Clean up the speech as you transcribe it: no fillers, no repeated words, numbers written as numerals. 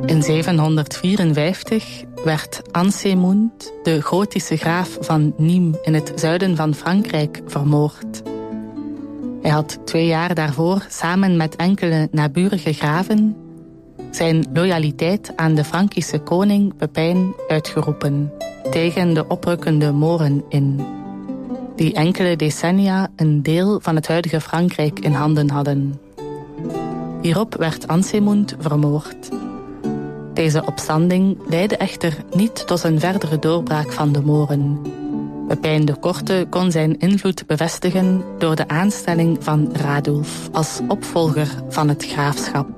In 754 werd Ansemund, de Gotische graaf van Nîmes in het zuiden van Frankrijk, vermoord. Hij had 2 jaar daarvoor samen met enkele naburige graven zijn loyaliteit aan de Frankische koning Pepijn uitgeroepen tegen de oprukkende Moren in, die enkele decennia een deel van het huidige Frankrijk in handen hadden. Hierop werd Ansemund vermoord. Deze opstanding leidde echter niet tot een verdere doorbraak van de Moren. Pepijn de Korte kon zijn invloed bevestigen door de aanstelling van Radulf als opvolger van het graafschap.